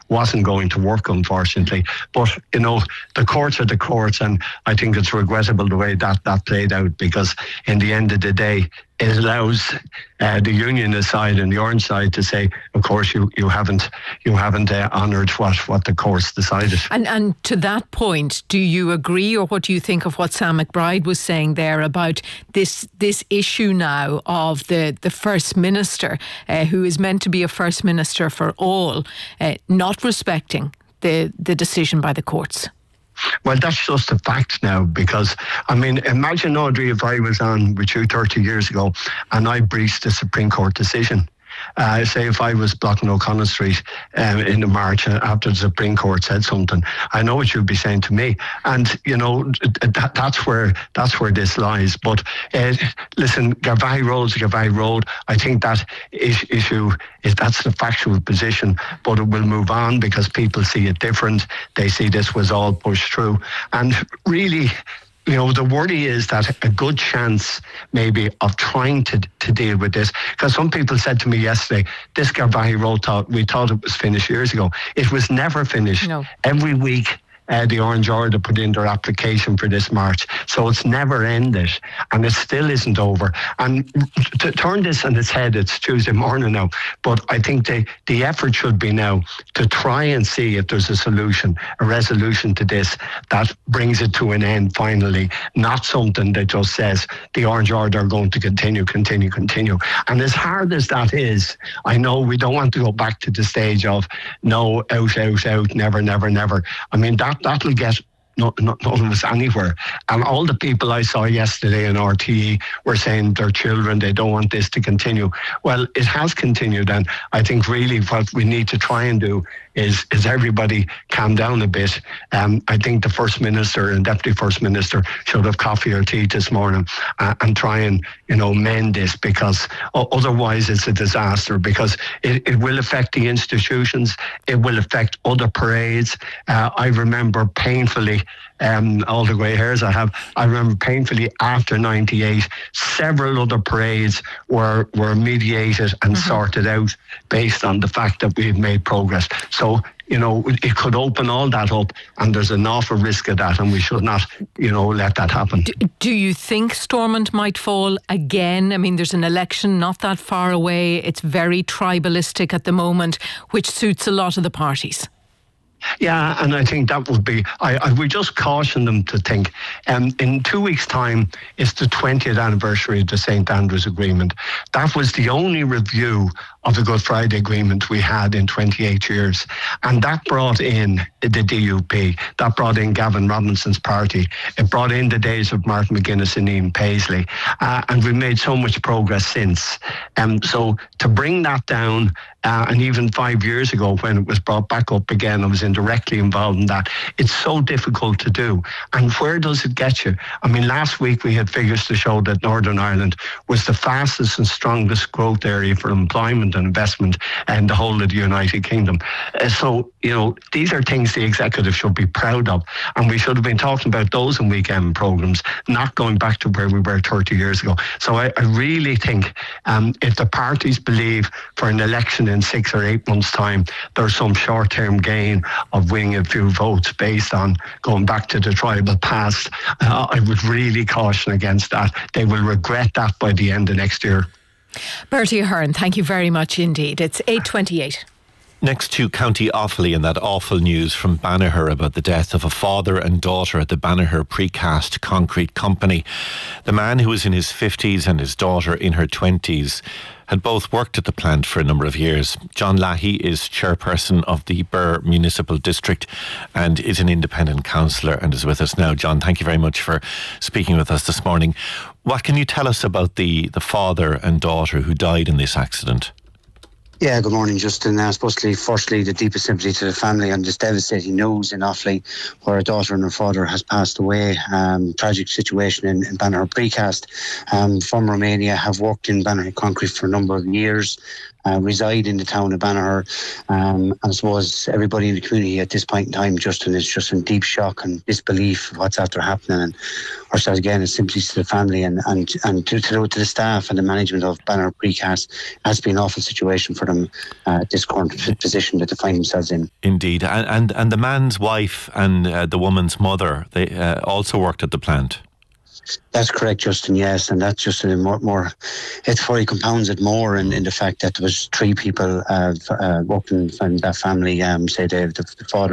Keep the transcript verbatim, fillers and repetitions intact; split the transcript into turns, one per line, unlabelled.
wasn't going to work, unfortunately. But, you know, the courts are the courts, and I think it's regrettable the way that that played out, because in the end of the day, it allows uh, the unionist side and the Orange side to say, of course, you, you haven't you haven't uh, honoured what, what the courts decided.
And and to that point, do you agree, or what do you think of what Sam McBride was saying there about this this issue now of the, the First Minister, uh, who is meant to be a First Minister for all, uh, not respecting the, the decision by the courts?
Well, that's just a fact now, because, I mean, imagine, Audrey, if I was on with you thirty years ago and I breached the Supreme Court decision. Uh, say if I was blocking O'Connell Street um, in the march after the Supreme Court said something, I know what you'd be saying to me. And, you know, that, that's where that's where this lies. But uh, listen, Garvaghey Road's Garvaghey Road. I think that is, issue is that's the factual position, but it will move on because people see it different. They see this was all pushed through. And really, you know, the worry is that a good chance maybe of trying to, to deal with this, because some people said to me yesterday, this Garvaghey Road, thought, we thought it was finished years ago. It was never finished.
No.
Every week, Uh, the Orange Order put in their application for this march. So it's never ended, and it still isn't over. And to turn this on its head, it's Tuesday morning now, but I think the, the effort should be now to try and see if there's a solution, a resolution to this that brings it to an end finally, not something that just says the Orange Order are going to continue, continue, continue. And as hard as that is, I know we don't want to go back to the stage of no, out, out, out, never, never, never. I mean, that that'll get no, no, none of us anywhere. And all the people I saw yesterday in R T E were saying their children, they don't want this to continue. Well, it has continued, and I think really what we need to try and do is is everybody calm down a bit. Um, I think the First Minister and Deputy First Minister should have coffee or tea this morning uh, and try and, you know, mend this, because uh, otherwise it's a disaster, because it, it will affect the institutions, it will affect other parades. Uh, I remember painfully, um, all the grey hairs I have, I remember painfully after ninety-eight, several other parades were, were mediated and mm-hmm. sorted out based on the fact that we had made progress. So, you know, it could open all that up, and there's an awful risk of that, and we should not, you know, let that happen.
Do, do you think Stormont might fall again? I mean, there's an election not that far away. It's very tribalistic at the moment, which suits a lot of the parties.
Yeah, and I think that would be, I, I would just caution them to think, um, in two weeks' time, it's the twentieth anniversary of the Saint Andrews Agreement. That was the only review of the Good Friday Agreement we had in twenty-eight years. And that brought in the D U P, that brought in Gavin Robinson's party, it brought in the days of Martin McGuinness and Ian Paisley, uh, and we've made so much progress since. Um, so to bring that down, uh, and even five years ago when it was brought back up again, I was indirectly involved in that, it's so difficult to do. And where does it get you? I mean, last week we had figures to show that Northern Ireland was the fastest and strongest growth area for employment and investment in the whole of the United Kingdom. Uh, so, you know, these are things the executive should be proud of, and we should have been talking about those in weekend programmes, not going back to where we were thirty years ago. So I, I really think um, if the parties believe for an election in six or eight months' time, there's some short-term gain of winning a few votes based on going back to the tribal past, uh, I would really caution against that. They will regret that by the end of next year.
Bertie Ahern, thank you very much indeed. It's eight twenty-eight.
Next to County Offaly and that awful news from Banagher about the death of a father and daughter at the Banagher Precast Concrete Company. The man, who was in his fifties and his daughter in her twenties, had both worked at the plant for a number of years. John Lahey is chairperson of the Birr Municipal District and is an independent councillor and is with us now. John, thank you very much for speaking with us this morning. What can you tell us about the, the father and daughter who died in this accident?
Yeah, good morning, Justin. Uh, supposedly, firstly, the deepest sympathy to the family on this devastating news in Offaly, where a daughter and her father has passed away. Um, tragic situation in, in Banagher Precast. Um, from Romania, have worked in Banagher Concrete for a number of years. uh, reside in the town of Banagher. Um, and I suppose everybody in the community at this point in time, Justin, is just in deep shock and disbelief of what's after happening. And ourselves again, it's simply to the family and and and to, to, to the staff and the management of Banagher Precast. Has been an awful situation for them uh, at this current position that they find themselves in.
Indeed, and and, and the man's wife and uh, the woman's mother, they uh, also worked at the plant.
That's correct, Justin, yes, and that's just a more, more it fully compounds it more in, in the fact that there was three people uh, uh, working in that family, um, say the, the, the father